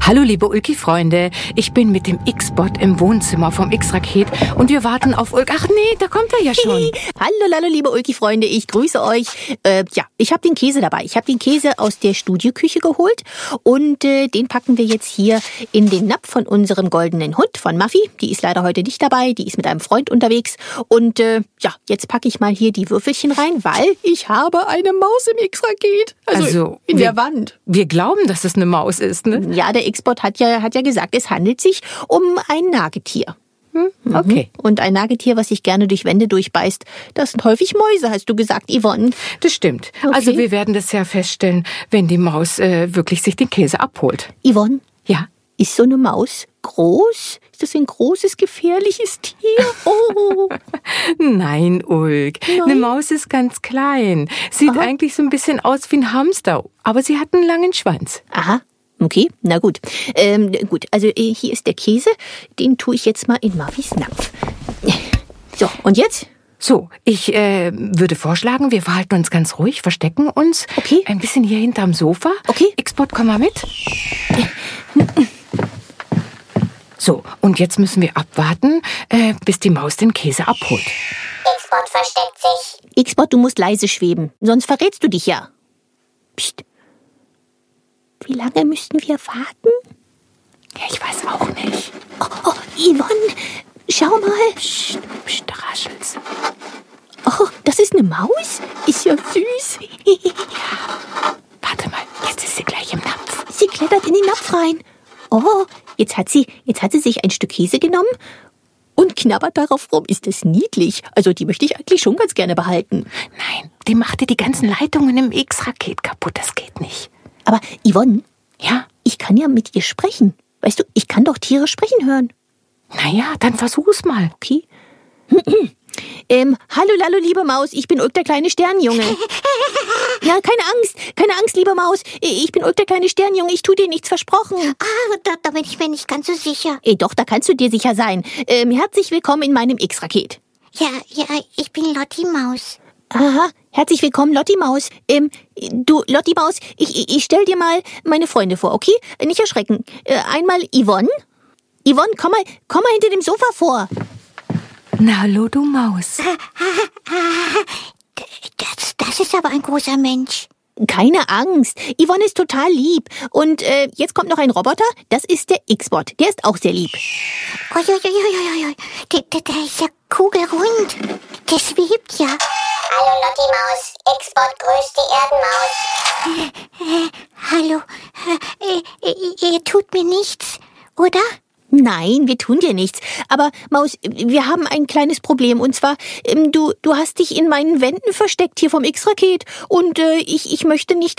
Hallo liebe Ulki-Freunde, ich bin mit dem X-Bot im Wohnzimmer vom X-Raket und wir warten auf Ulk. Ach nee, da kommt er ja schon. Hallo liebe Ulki-Freunde, ich grüße euch. Ich habe den Käse dabei. Ich habe den Käse aus der Studioküche geholt und den packen wir jetzt hier in den Napf von unserem goldenen Hund, von Muffy. Die ist leider heute nicht dabei, die ist mit einem Freund unterwegs. Und jetzt packe ich mal hier die Würfelchen rein, weil ich habe eine Maus im X-Raket. Also in der Wand. Wir glauben, dass es eine Maus ist, ne? Ja, der X-Bot hat ja gesagt, es handelt sich um ein Nagetier. Okay. Und ein Nagetier, was sich gerne durch Wände durchbeißt, das sind häufig Mäuse, hast du gesagt, Yvonne. Das stimmt. Okay. Also wir werden das ja feststellen, wenn die Maus wirklich sich den Käse abholt. Yvonne? Ja? Ist so eine Maus groß? Ist das ein großes, gefährliches Tier? Oh. Nein, Ulk. Nein. Eine Maus ist ganz klein. Sieht eigentlich so ein bisschen aus wie ein Hamster, aber sie hat einen langen Schwanz. Aha. Okay, na gut. Also hier ist der Käse. Den tue ich jetzt mal in Muffys Napf. So, und jetzt? So, ich würde vorschlagen, wir verhalten uns ganz ruhig, verstecken uns. Okay. Ein bisschen hier hinterm Sofa. Okay. X-Bot, komm mal mit. So, und jetzt müssen wir abwarten, bis die Maus den Käse abholt. X-Bot versteckt sich. X-Bot, du musst leise schweben, sonst verrätst du dich ja. Psst. Wie lange müssten wir warten? Ja, ich weiß auch nicht. Oh, Yvonne, schau mal. Psst, da raschelt's. Oh, das ist eine Maus? Ist ja süß. Warte mal, jetzt ist sie gleich im Napf. Sie klettert in den Napf rein. Oh, jetzt hat sie sich ein Stück Käse genommen und knabbert darauf rum. Ist das niedlich? Also die möchte ich eigentlich schon ganz gerne behalten. Nein, die macht dir die ganzen Leitungen im X-Raket kaputt. Das geht nicht. Aber Yvonne, Ja? ich kann ja mit ihr sprechen. Weißt du, ich kann doch Tiere sprechen hören. Naja, dann versuch's mal. Okay. Hallo, liebe Maus, ich bin Ulk, der kleine Sternjunge. Ja, keine Angst, liebe Maus. Ich bin Ulk, der kleine Sternjunge, ich tu dir nichts versprochen. Da bin ich mir nicht ganz so sicher. Doch, da kannst du dir sicher sein. Herzlich willkommen in meinem X-Raket. Ja, ich bin Lotti Maus. Aha, herzlich willkommen, Lotti Maus. Du, Lotti Maus, ich stell dir mal meine Freunde vor, okay? Nicht erschrecken. Einmal Yvonne. Yvonne, komm mal hinter dem Sofa vor. Na, hallo, du Maus. Das ist aber ein großer Mensch. Keine Angst, Yvonne ist total lieb. Und jetzt kommt noch ein Roboter, das ist der X-Bot. Der ist auch sehr lieb. Uiuiuiui, der ist ja kugelrund. Der schwebt ja. Hallo Lotti Maus, X-Bot grüßt die Erdenmaus. Hallo, ihr tut mir nichts, oder? Nein, wir tun dir nichts. Aber Maus, wir haben ein kleines Problem. Und zwar, du hast dich in meinen Wänden versteckt hier vom X-Raket. Und ich möchte nicht,